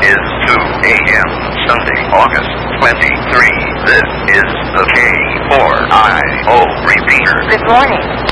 is 2 a.m. Sunday, August 23. This is the K4IO repeater. Good morning.